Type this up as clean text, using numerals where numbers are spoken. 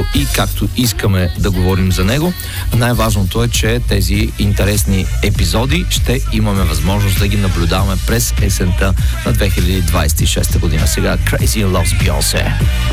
както и както искаме да говорим за него. Най-важното е, че тези интересни епизоди ще имаме възможност да ги наблюдаваме през есента на 2026 година. Сега Crazy Loves Beyoncé.